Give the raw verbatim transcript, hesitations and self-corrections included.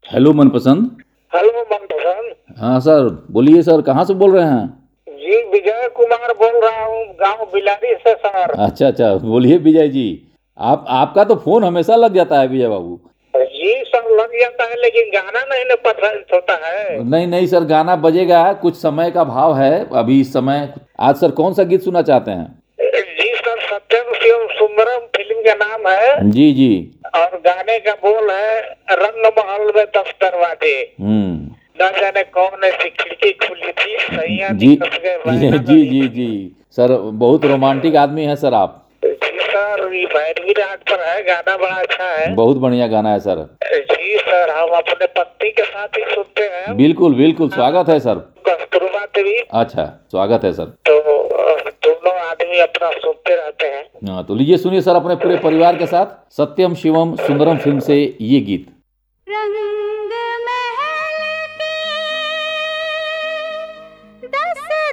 Hello मनपसंद। Hello मनपसंद। हाँ सर, बोलिए सर, कहाँ से बोल रहे हैं? जी विजय कुमार बोल रहा हूँ, गांव बिलारी से सर। अच्छा अच्छा, बोलिए विजय जी। आप आपका तो फोन हमेशा लग जाता है विजय बाबू। जी सर लग जाता है, लेकिन गाना नहीं न प्रसारित होता है। नहीं नहीं सर, गाना बजेगा, कुछ समय का भाव है अभी इस समय। आज सर कौन सा गीत सुनना चाहते हैं? जी सर, सत्यम शिवम सुंदरम फिल्म का नाम है। जी जी। और गाने का बोल है, रंग महल में दस दरवाजे, हम्म। न जाने कौन ऐसी खिड़की खुली थी, सैया जी निकस गए जी बैना जी गली। जी जी। सर बहुत रोमांटिक आदमी है सर आप। जी सर, ये भैरवी राग पर है, गाना बड़ा अच्छा है। बहुत बढ़िया गाना है सर। जी सर, हम अपने पत्नी के साथ ही सुनते हैं। बिल्कुल बिल्कुल, स्वागत है सर। कस्तूरबा देवी। अच्छा, स्वागत है सर। तो अ, दोनों आदमी अपना सुनते रहते हैं। हाँ तो लीजिए, सुनिए सर अपने पूरे परिवार के साथ सत्यम शिवम सुंदरम फिल्म से ये गीत।